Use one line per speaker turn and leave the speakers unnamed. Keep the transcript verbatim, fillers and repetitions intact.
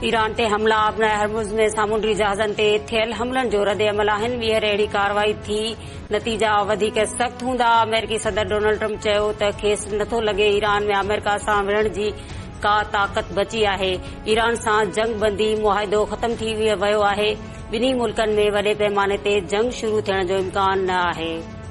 Iran ते हमला अपने हरमुज़ में सामूंडी जहाज़नि ते थियल हमलनि जो रद्द अमल आहिनि। ॿीहर अहिड़ी कार्रवाई थी नतीजा वधीक सख़्त हूंदा। अमेरिकी सदर डोनाल्ड ट्रम्प चयो त खेसि नथो लॻे ईरान में अमेरिका सां विढ़ण जी का ताक़त बची आहे। ईरान सां जंग बंदी मुआहिदो ख़तम थी वियो आहे। ॿिन्ही मुल्कनि में वॾे पैमाने ते जंग शुरू थियण जो इम्कान न आहे।